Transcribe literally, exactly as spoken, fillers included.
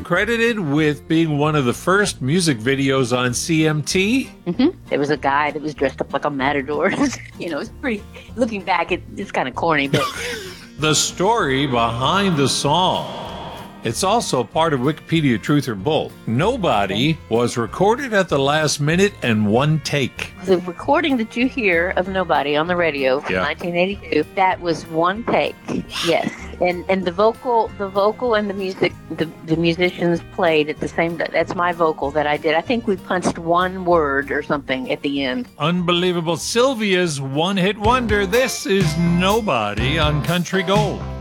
credited with being one of the first music videos on C M T. Mm-hmm. There was a guy that was dressed up like a matador. You know, it's pretty, looking back, it, it's kind of corny, but... The story behind the song. It's also part of Wikipedia Truth or Bull. Nobody was recorded at the last minute and one take. The recording that you hear of Nobody on the radio from Yeah. nineteen eighty-two, that was one take. Yes. And and the vocal the vocal and the music the, the musicians played at the same time. That's my vocal that I did. I think we punched one word or something at the end. Unbelievable. Sylvia's one-hit wonder. This is Nobody on Country Gold.